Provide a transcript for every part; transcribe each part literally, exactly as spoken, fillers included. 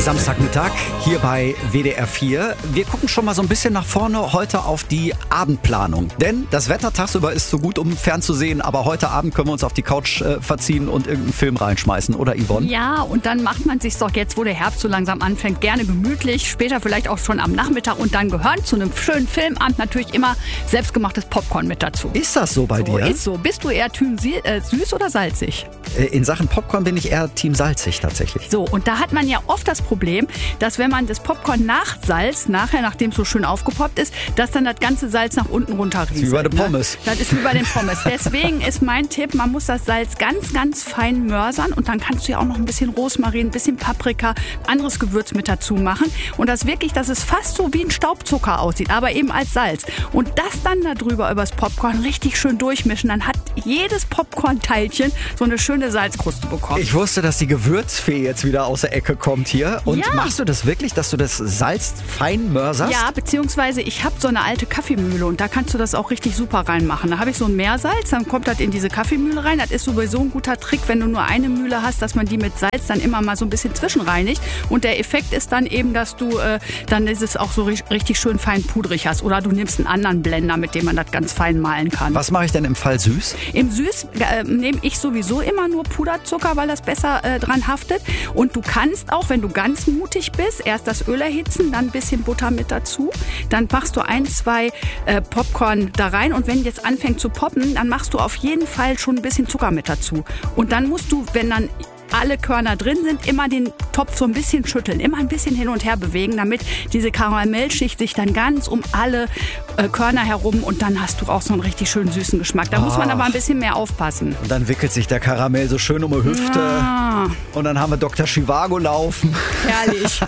Samstagmittag hier bei W D R vier. Wir gucken schon mal so ein bisschen nach vorne heute auf die Abendplanung. Denn das Wetter tagsüber ist so gut, um fernzusehen, aber heute Abend können wir uns auf die Couch äh, verziehen und irgendeinen Film reinschmeißen, oder Yvonne? Ja, und dann macht man sich's doch jetzt, wo der Herbst so langsam anfängt, gerne gemütlich, später vielleicht auch schon am Nachmittag, und dann gehören zu einem schönen Filmabend natürlich immer selbstgemachtes Popcorn mit dazu. Ist das so bei So, dir? ist so. Bist du eher Team Sie- äh, süß oder salzig? Äh, In Sachen Popcorn bin ich eher Team salzig tatsächlich. So, und da hat man ja oft das Problem, dass wenn man das Popcorn nachsalzt, nachher, nachdem es so schön aufgepoppt ist, dass dann das ganze Salz nach unten runterrieselt. Wie bei den Pommes. Ne? Das ist wie bei den Pommes. Deswegen ist mein Tipp, man muss das Salz ganz, ganz fein mörsern, und dann kannst du ja auch noch ein bisschen Rosmarin, ein bisschen Paprika, anderes Gewürz mit dazu machen. Und das wirklich, dass es fast so wie ein Staubzucker aussieht, aber eben als Salz. Und das dann da drüber übers Popcorn richtig schön durchmischen. Dann hat jedes Popcorn-Teilchen so eine schöne Salzkruste bekommen. Ich wusste, dass die Gewürzfee jetzt wieder aus der Ecke kommt hier. Und Ja. machst du das wirklich, dass du das Salz fein mörserst? Ja, beziehungsweise ich habe so eine alte Kaffeemühle, und da kannst du das auch richtig super reinmachen. Da habe ich so ein Meersalz, dann kommt das in diese Kaffeemühle rein. Das ist sowieso ein guter Trick, wenn du nur eine Mühle hast, dass man die mit Salz dann immer mal so ein bisschen zwischenreinigt. Und der Effekt ist dann eben, dass du äh, dann ist es auch so ri- richtig schön fein pudrig hast. Oder du nimmst einen anderen Blender, mit dem man das ganz fein malen kann. Was mache ich denn im Fall süß? Im Süß äh, nehme ich sowieso immer nur Puderzucker, weil das besser äh, dran haftet. Und du kannst auch, wenn du ganz mutig bist, erst das Öl erhitzen, dann ein bisschen Butter mit dazu. Dann machst du ein, zwei äh, Popcorn da rein, und wenn jetzt anfängt zu poppen, dann machst du auf jeden Fall schon ein bisschen Zucker mit dazu. Und dann musst du, wenn dann alle Körner drin sind, immer den Topf so ein bisschen schütteln, immer ein bisschen hin und her bewegen, damit diese Karamellschicht sich dann ganz um alle äh, Körner herum, und dann hast du auch so einen richtig schönen süßen Geschmack. Da muss man aber ein bisschen mehr aufpassen. Und dann wickelt sich der Karamell so schön um die Hüfte. Ah, Und dann haben wir Doktor Chivago laufen. herrlich.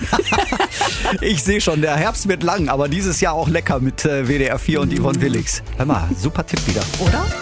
Ich sehe schon, der Herbst wird lang, aber dieses Jahr auch lecker mit äh, W D R vier und Yvonne Willix. Hör mal, super Tipp wieder. Oder?